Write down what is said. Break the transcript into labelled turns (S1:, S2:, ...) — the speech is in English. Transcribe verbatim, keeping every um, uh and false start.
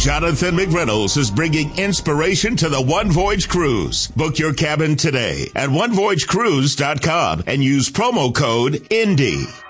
S1: Jonathan McReynolds is bringing inspiration to the One Voyage Cruise. Book your cabin today at one voyage cruise dot com and use promo code INDY.